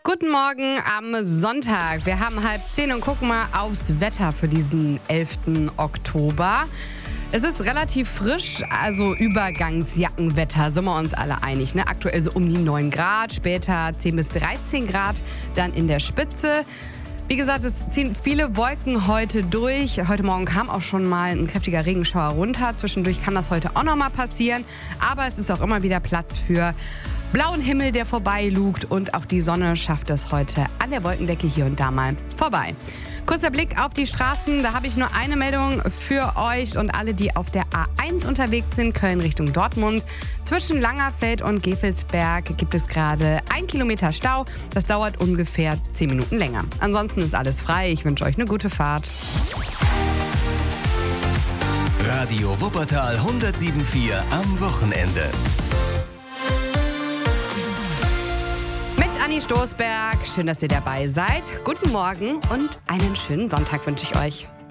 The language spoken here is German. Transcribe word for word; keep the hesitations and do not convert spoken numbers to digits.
Guten Morgen am Sonntag. Wir haben halb zehn und gucken mal aufs Wetter für diesen elften Oktober. Es ist relativ frisch, also Übergangsjackenwetter, sind wir uns alle einig. Ne? Aktuell so um die neun Grad, später zehn bis dreizehn Grad, dann in der Spitze. Wie gesagt, es ziehen viele Wolken heute durch. Heute Morgen kam auch schon mal ein kräftiger Regenschauer runter. Zwischendurch kann das heute auch noch mal passieren. Aber es ist auch immer wieder Platz für blauen Himmel, der vorbeilugt. Und auch die Sonne schafft es heute an der Wolkendecke hier und da mal vorbei. Kurzer Blick auf die Straßen. Da habe ich nur eine Meldung für euch und alle, die auf der A eins unterwegs sind. Köln Richtung Dortmund. Zwischen Langerfeld und Gevelsberg gibt es gerade ein Kilometer Stau. Das dauert ungefähr zehn Minuten länger. Ansonsten ist alles frei. Ich wünsche euch eine gute Fahrt. Radio Wuppertal hundertsieben Komma vier am Wochenende. Anni Stoßberg, schön, dass ihr dabei seid. Guten Morgen und einen schönen Sonntag wünsche ich euch.